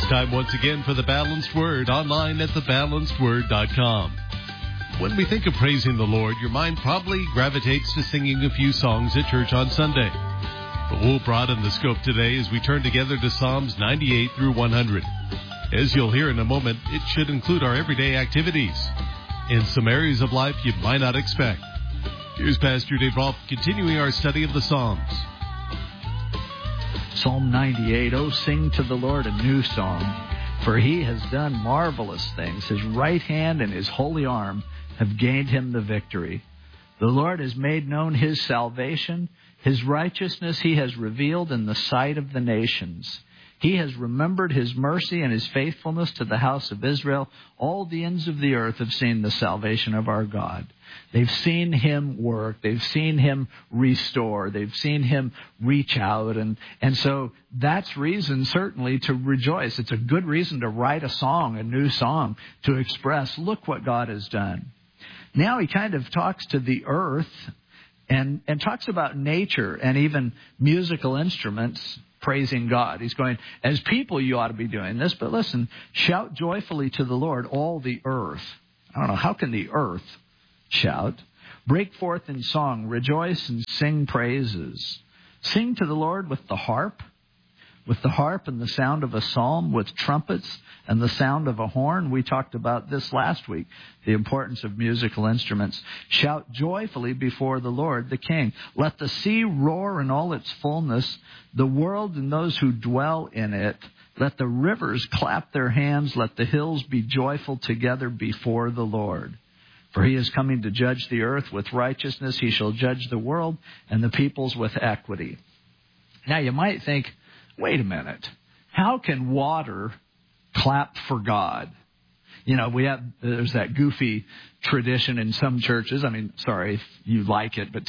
Time once again for The Balanced Word, online at thebalancedword.com. When we think of praising the Lord, your mind probably gravitates to singing a few songs at church on Sunday. But we'll broaden the scope today as we turn together to Psalms 98 through 100. As you'll hear in a moment, it should include our everyday activities in some areas of life you might not expect. Here's Pastor Dave Rolfe continuing our study of the Psalms. Psalm 98, oh, sing to the Lord a new song, for he has done marvelous things. His right hand and his holy arm have gained him the victory. The Lord has made known his salvation. His righteousness he has revealed in the sight of the nations. He has remembered his mercy and his faithfulness to the house of Israel. All the ends of the earth have seen the salvation of our God. They've seen him work. They've seen him restore. They've seen him reach out. And so that's reason certainly to rejoice. It's a good reason to write a song, a new song, to express, look what God has done. Now he kind of talks to the earth and talks about nature and even musical instruments praising God. He's going, as people, you ought to be doing this, but listen, shout joyfully to the Lord, all the earth. I don't know, how can the earth shout? Break forth in song, rejoice and sing praises. Sing to the Lord with the harp and the sound of a psalm, with trumpets and the sound of a horn. We talked about this last week, the importance of musical instruments. Shout joyfully before the Lord, the King. Let the sea roar in all its fullness, the world and those who dwell in it. Let the rivers clap their hands. Let the hills be joyful together before the Lord. For he is coming to judge the earth with righteousness. He shall judge the world and the peoples with equity. Now you might think, wait a minute. How can water clap for God? You know, there's that goofy tradition in some churches. I mean, sorry if you like it, but